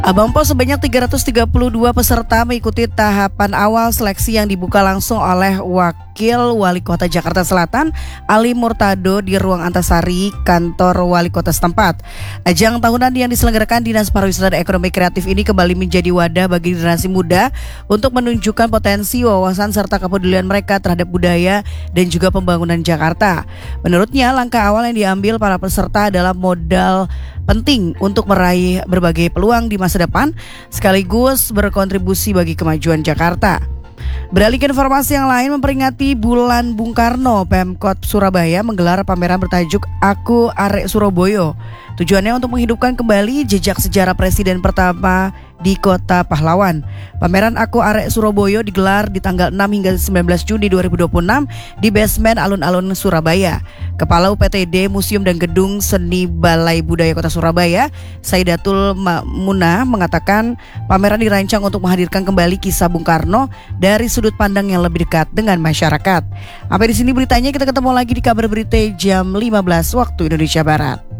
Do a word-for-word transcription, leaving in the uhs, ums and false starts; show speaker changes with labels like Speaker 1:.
Speaker 1: Abang Po, sebanyak tiga ratus tiga puluh dua peserta mengikuti tahapan awal seleksi yang dibuka langsung oleh Wakil Wali Kota Jakarta Selatan Ali Murtado di Ruang Antasari, kantor Wali Kota setempat. Ajang tahunan yang diselenggarakan Dinas Pariwisata dan Ekonomi Kreatif ini kembali menjadi wadah bagi generasi muda untuk menunjukkan potensi, wawasan, serta kepedulian mereka terhadap budaya dan juga pembangunan Jakarta. Menurutnya, langkah awal yang diambil para peserta adalah modal penting untuk meraih berbagai peluang di masa depan, sekaligus berkontribusi bagi kemajuan Jakarta. Beralih ke informasi yang lain, memperingati Bulan Bung Karno, Pemkot Surabaya menggelar pameran bertajuk Aku Arek Surabaya. Tujuannya untuk menghidupkan kembali jejak sejarah Presiden pertama di Kota Pahlawan. Pameran Aku Arek Surabaya digelar di tanggal enam hingga sembilan belas Juni dua ribu dua puluh enam di basement alun-alun Surabaya. Kepala U P T D Museum dan Gedung Seni Balai Budaya Kota Surabaya, Saidatul Ma'munah, mengatakan pameran dirancang untuk menghadirkan kembali kisah Bung Karno dari sudut pandang yang lebih dekat dengan masyarakat. Sampai di sini beritanya, kita ketemu lagi di kabar berita jam lima belas waktu Indonesia Barat.